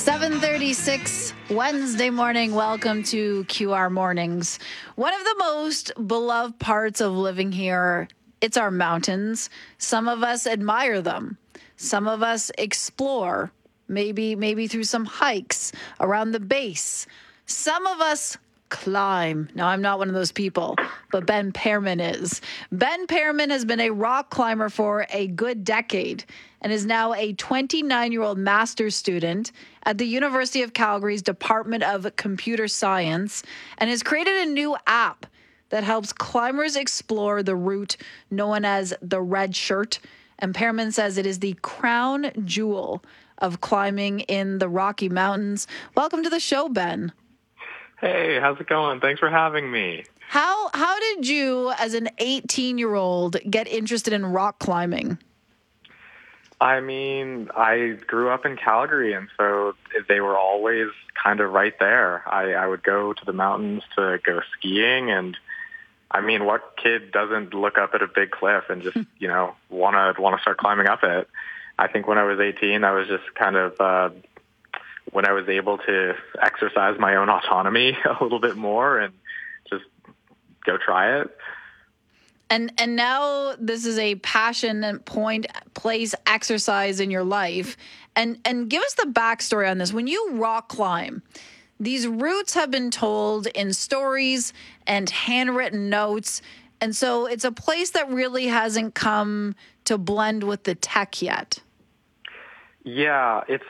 7:36 Wednesday morning. Welcome to QR Mornings. One of the most beloved parts of living here, it's our mountains. Some of us admire them. Some of us explore, maybe through some hikes around the base. Some of us climb. Now, I'm not one of those people, but Ben Pearman is. Ben Pearman has been a rock climber for a good decade and is now a 29-year-old master's student at the University of Calgary's Department of Computer Science and has created a new app that helps climbers explore the route known as the Red Shirt. And Pearman says it is the crown jewel of climbing in the Rocky Mountains. Welcome to the show, Ben. Hey, how's it going? Thanks for having me. How did you, as an 18-year-old, get interested in rock climbing? I mean, I grew up in Calgary, and so they were always kind of right there. I would go to the mountains to go skiing, and I mean, what kid doesn't look up at a big cliff and just, want to start climbing up it? I think when I was 18, I was just kind of when I was able to exercise my own autonomy a little bit more and just go try it. And now this is a passion point, place, exercise in your life. And give us the backstory on this. When you rock climb, these routes have been told in stories and handwritten notes. And so it's a place that really hasn't come to blend with the tech yet. Yeah, it's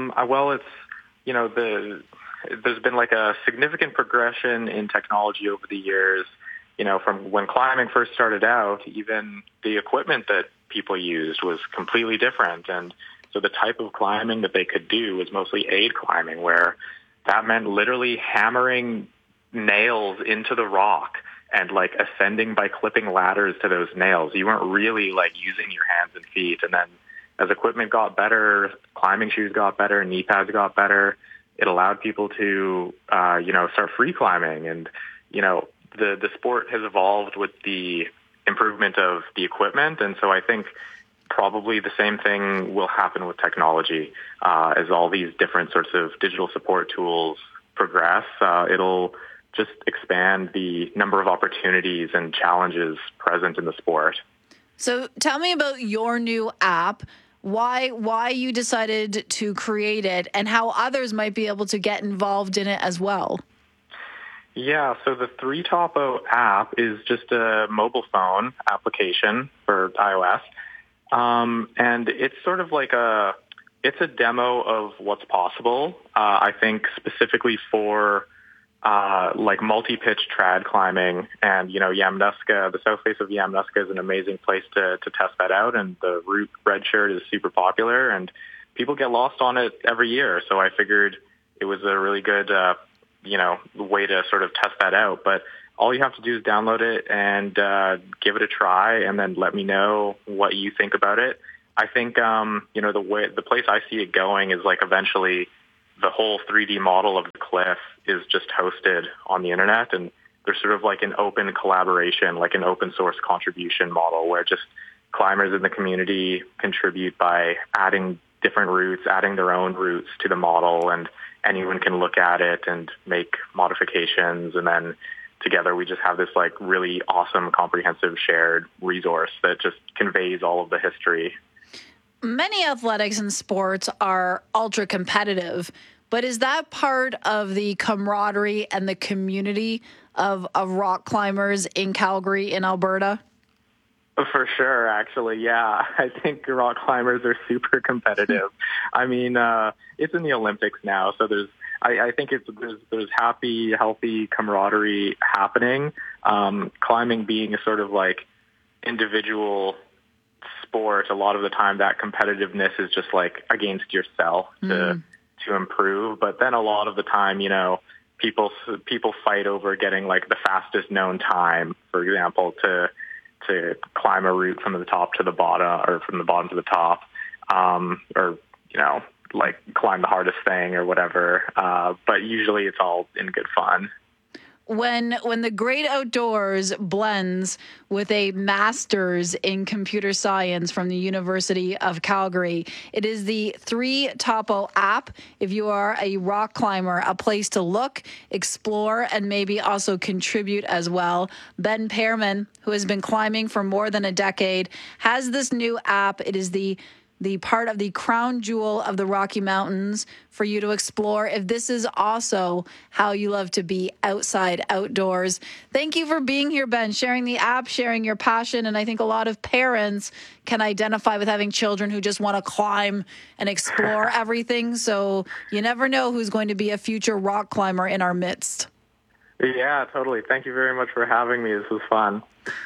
there's been like a significant progression in technology over the years. From when climbing first started out, even the equipment that people used was completely different. And so the type of climbing that they could do was mostly aid climbing, where that meant literally hammering nails into the rock and like ascending by clipping ladders to those nails. You weren't really like using your hands and feet. And then as equipment got better, climbing shoes got better, knee pads got better, it allowed people to, start free climbing. And, the sport has evolved with the improvement of the equipment. And so I think probably the same thing will happen with technology. As all these different sorts of digital support tools progress, it'll just expand the number of opportunities and challenges present in the sport. So tell me about your new app, why you decided to create it, and how others might be able to get involved in it as well. Yeah, so the 3Topo app is just a mobile phone application for iOS. And it's sort of like it's a demo of what's possible, I think specifically for like multi-pitch trad climbing. And, Yamnuska, the south face of Yamnuska is an amazing place to test that out. And the route Red Shirt is super popular and people get lost on it every year. So I figured it was a really good way to sort of test that out. But all you have to do is download it and give it a try and then let me know what you think about it. I think, the place I see it going is like eventually the whole 3D model of the cliff is just hosted on the internet, and there's sort of like an open collaboration, like an open source contribution model where just climbers in the community contribute by adding different routes, adding their own routes to the model, and anyone can look at it and make modifications. And then together we just have this like really awesome, comprehensive shared resource that just conveys all of the history. Many athletics and sports are ultra competitive, but is that part of the camaraderie and the community of rock climbers in Calgary, in Alberta? For sure, actually, yeah. I think rock climbers are super competitive. I mean, it's in the Olympics now, so I think there's happy, healthy camaraderie happening. Climbing being a sort of like individual sport, a lot of the time that competitiveness is just like against yourself to improve. But then a lot of the time, people fight over getting like the fastest known time, for example, to climb a route from the top to the bottom or from the bottom to the top, or, like climb the hardest thing or whatever. But usually it's all in good fun. when the great outdoors blends with a master's in computer science from the University of Calgary, it is the 3Topo app. If you are a rock climber, a place to look, explore, and maybe also contribute as well. Ben Pearman, who has been climbing for more than a decade, has this new app. It is the part of the crown jewel of the Rocky Mountains for you to explore if this is also how you love to be outside, outdoors. Thank you for being here, Ben, sharing the app, sharing your passion. And I think a lot of parents can identify with having children who just want to climb and explore everything. So you never know who's going to be a future rock climber in our midst. Yeah, totally. Thank you very much for having me. This was fun.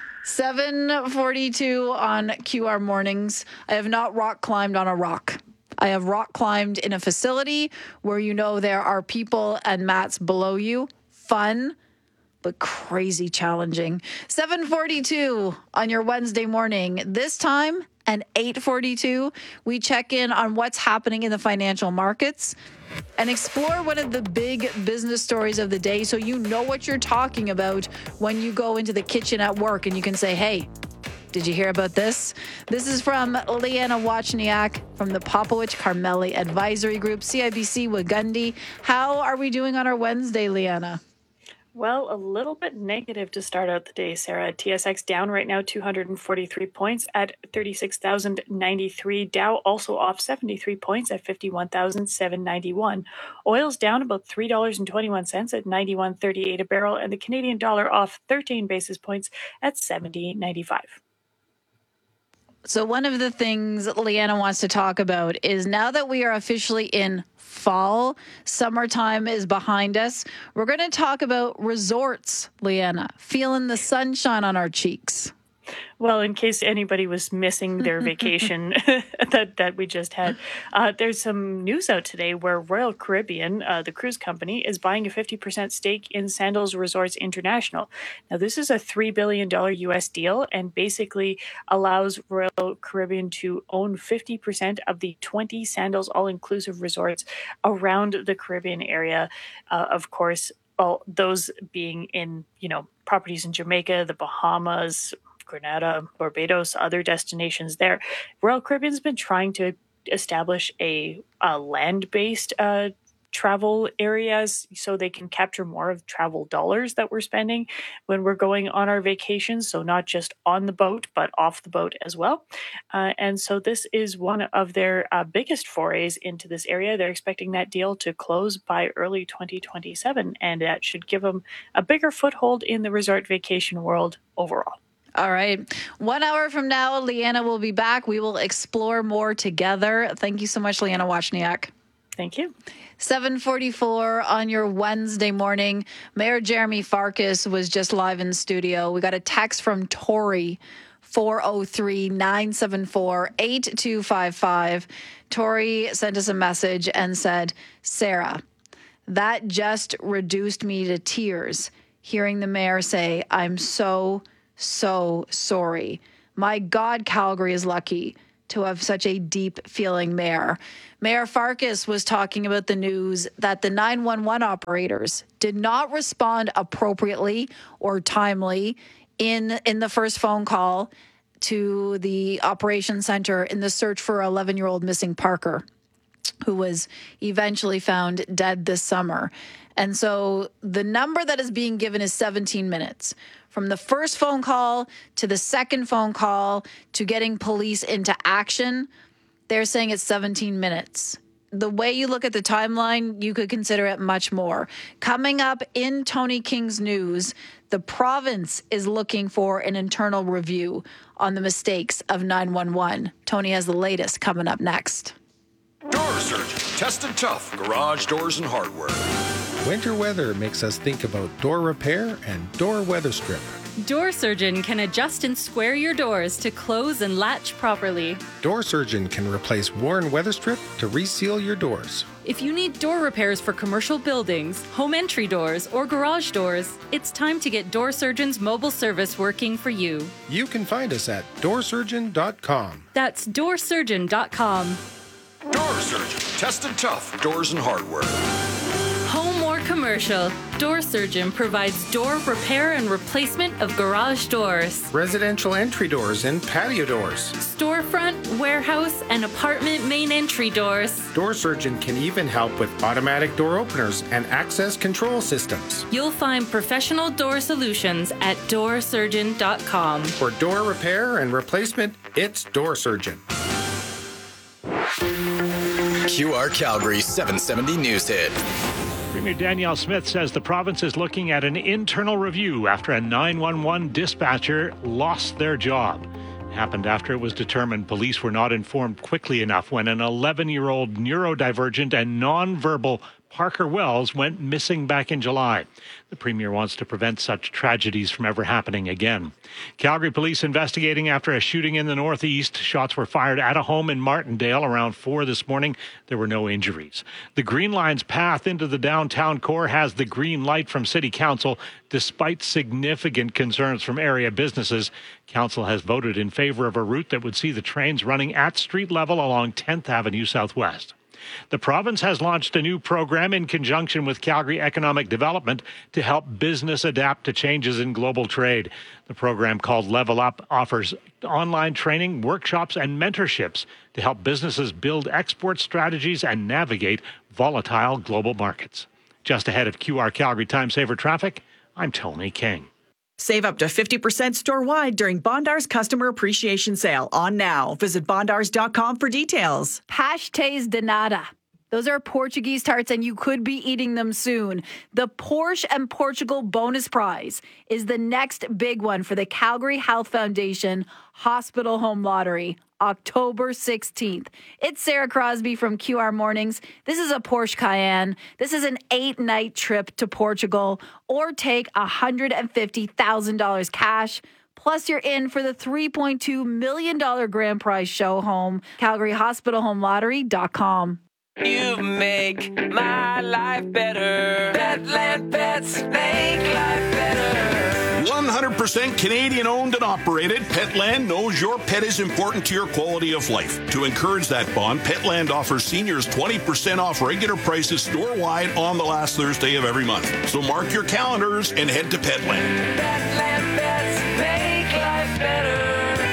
7:42 on QR Mornings. I have not rock climbed on a rock. I have rock climbed in a facility where you know there are people and mats below you. Fun, but crazy challenging. 7:42 on your Wednesday morning. This time and 8:42, we check in on what's happening in the financial markets and explore one of the big business stories of the day so you know what you're talking about when you go into the kitchen at work and you can say, hey, did you hear about this? This is from Liana Wachniak from the Popowich Carmeli Advisory Group, CIBC Wagundi. How are we doing on our Wednesday, Liana? Well, a little bit negative to start out the day, Sarah. TSX down right now 243 points at 36,093. Dow also off 73 points at 51,791. Oil's down about $3.21 at 91.38 a barrel, and the Canadian dollar off 13 basis points at 70.95. So one of the things Liana wants to talk about is now that we are officially in fall, summertime is behind us, we're going to talk about resorts, Liana, feeling the sunshine on our cheeks. Well, in case anybody was missing their vacation that we just had, there's some news out today where Royal Caribbean, the cruise company, is buying a 50% stake in Sandals Resorts International. Now, this is a $3 billion U.S. deal and basically allows Royal Caribbean to own 50% of the 20 Sandals all-inclusive resorts around the Caribbean area. Of course, all those being in, properties in Jamaica, the Bahamas, Grenada, Barbados, other destinations there. Royal Caribbean's been trying to establish a land-based travel areas so they can capture more of travel dollars that we're spending when we're going on our vacations. So not just on the boat, but off the boat as well. And so this is one of their biggest forays into this area. They're expecting that deal to close by early 2027, and that should give them a bigger foothold in the resort vacation world overall. All right. 1 hour from now, Liana will be back. We will explore more together. Thank you so much, Liana Wachniak. Thank you. 7:44 on your Wednesday morning. Mayor Jeremy Farkas was just live in studio. We got a text from Tori, 403-974-8255. Tori sent us a message and said, Sarah, that just reduced me to tears hearing the mayor say, I'm so sorry. My God, Calgary is lucky to have such a deep feeling mayor. Mayor Farkas was talking about the news that the 911 operators did not respond appropriately or timely in the first phone call to the operations center in the search for 11-year-old missing Parker, who was eventually found dead this summer. And so the number that is being given is 17 minutes. From the first phone call to the second phone call to getting police into action, they're saying it's 17 minutes. The way you look at the timeline, you could consider it much more. Coming up in Tony King's news, the province is looking for an internal review on the mistakes of 911. Tony has the latest coming up next. Door Surgeon, tested tough, garage doors and hardware. Winter weather makes us think about door repair and door weather strip. Door Surgeon can adjust and square your doors to close and latch properly. Door Surgeon can replace worn weather strip to reseal your doors. If you need door repairs for commercial buildings, home entry doors, or garage doors, it's time to get Door Surgeon's mobile service working for you. You can find us at doorsurgeon.com. That's doorsurgeon.com. Door Surgeon, tested tough, doors and hardware. Home or commercial, Door Surgeon provides door repair and replacement of garage doors. Residential entry doors and patio doors. Storefront, warehouse, and apartment main entry doors. Door Surgeon can even help with automatic door openers and access control systems. You'll find professional door solutions at doorsurgeon.com. For door repair and replacement, it's Door Surgeon. QR Calgary 770 News Hit. Premier Danielle Smith says the province is looking at an internal review after a 911 dispatcher lost their job. It happened after it was determined police were not informed quickly enough when an 11-year-old neurodivergent and nonverbal Parker Wells went missing back in July. The Premier wants to prevent such tragedies from ever happening again. Calgary police investigating after a shooting in the northeast. Shots were fired at a home in Martindale around 4 this morning. There were no injuries. The Green Line's path into the downtown core has the green light from City Council, despite significant concerns from area businesses. Council has voted in favor of a route that would see the trains running at street level along 10th Avenue Southwest. The province has launched a new program in conjunction with Calgary Economic Development to help business adapt to changes in global trade. The program, called Level Up, offers online training, workshops, and mentorships to help businesses build export strategies and navigate volatile global markets. Just ahead of QR Calgary Time Saver Traffic, I'm Tony King. Save up to 50% store-wide during Bondar's Customer Appreciation Sale on now. Visit bondars.com for details. Pastéis de nata. Those are Portuguese tarts, and you could be eating them soon. The Porsche and Portugal bonus prize is the next big one for the Calgary Health Foundation Hospital Home Lottery, October 16th. It's Sarah Crosby from QR Mornings. This is a Porsche Cayenne. This is an 8-night trip to Portugal, or take $150,000 cash. Plus, you're in for the $3.2 million grand prize show home. CalgaryHospitalHomeLottery.com. You make my life better. Petland Pets make life better. 100% Canadian owned and operated, Petland knows your pet is important to your quality of life. To encourage that bond, Petland offers seniors 20% off regular prices store-wide on the last Thursday of every month. So mark your calendars and head to Petland. Petland Pets make life better.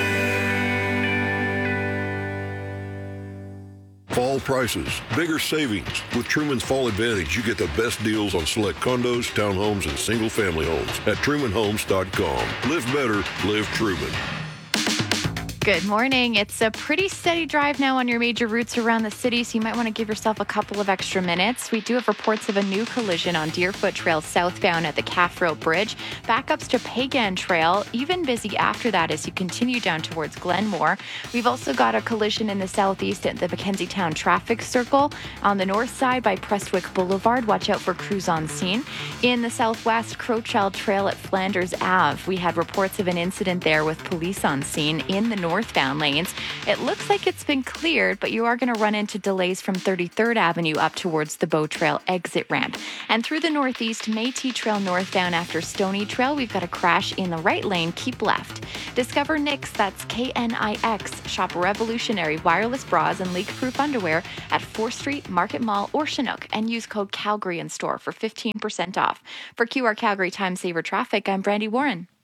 Fall prices, bigger savings. With Truman's Fall Advantage, you get the best deals on select condos, townhomes, and single-family homes at TrumanHomes.com. Live better, live Truman. Good morning. It's a pretty steady drive now on your major routes around the city, so you might want to give yourself a couple of extra minutes. We do have reports of a new collision on Deerfoot Trail southbound at the Calf Road Bridge. Backups to Pagan Trail, even busy after that as you continue down towards Glenmore. We've also got a collision in the southeast at the Mackenzie Town Traffic Circle. On the north side by Prestwick Boulevard, watch out for crews on scene. In the southwest, Crowchild Trail at Flanders Ave, we had reports of an incident there with police on scene in the northbound lanes. It looks like it's been cleared, but you are going to run into delays from 33rd Avenue up towards the Bow Trail exit ramp. And through the northeast, Métis Trail northbound after Stony Trail, we've got a crash in the right lane. Keep left. Discover Knix, that's KNIX. Shop revolutionary wireless bras and leak-proof underwear at 4th Street, Market Mall, or Chinook, and use code Calgary in store for 15% off. For QR Calgary Time Saver Traffic, I'm Brandy Warren.